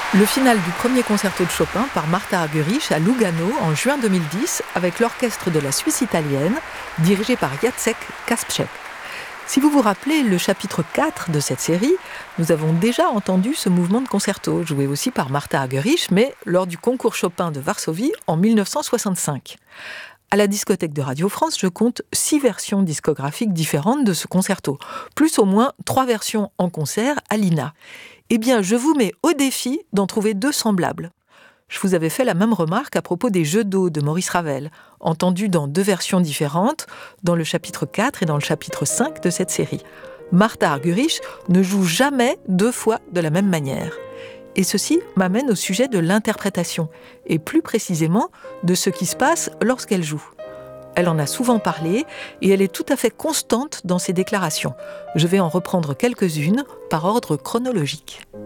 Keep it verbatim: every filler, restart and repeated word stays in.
Le final du premier concerto de Chopin par Martha Argerich à Lugano en juin deux mille dix avec l'orchestre de la Suisse italienne dirigé par Jacek Kasprzak. Si vous vous rappelez le chapitre quatre de cette série, nous avons déjà entendu ce mouvement de concerto, joué aussi par Martha Argerich, mais lors du concours Chopin de Varsovie en mille neuf cent soixante-cinq. À la discothèque de Radio France, je compte six versions discographiques différentes de ce concerto, plus au moins trois versions en concert à l'I N A. Eh bien, je vous mets au défi d'en trouver deux semblables. Je vous avais fait la même remarque à propos des Jeux d'eau de Maurice Ravel, entendus dans deux versions différentes, dans le chapitre quatre et dans le chapitre cinq de cette série. Martha Argerich ne joue jamais deux fois de la même manière. Et ceci m'amène au sujet de l'interprétation, et plus précisément de ce qui se passe lorsqu'elle joue. Elle en a souvent parlé, et elle est tout à fait constante dans ses déclarations. Je vais en reprendre quelques-unes par ordre chronologique.